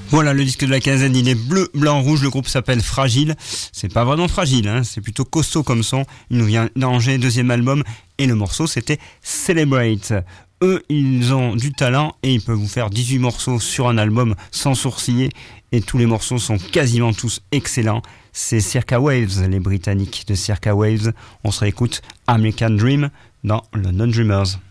Voilà, le disque de la quinzaine, il est bleu, blanc, rouge. Le groupe s'appelle Fragile. C'est pas vraiment fragile, hein, c'est plutôt costaud comme son. Il nous vient d'Angers, deuxième album. Et le morceau, c'était Celebrate. Eux, ils ont du talent et ils peuvent vous faire 18 morceaux sur un album sans sourciller. Et tous les morceaux sont quasiment tous excellents. C'est Circa Waves, les Britanniques de Circa Waves. On se réécoute American Dream dans London Dreamers.